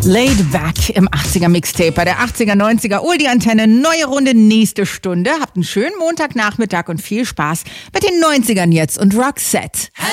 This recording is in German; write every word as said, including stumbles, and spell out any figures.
Laid Back im achtziger Mixtape bei der achtziger, neunziger Oldie Antenne. Neue Runde, nächste Stunde. Habt einen schönen Montagnachmittag und viel Spaß mit den neunzigern jetzt und Roxette.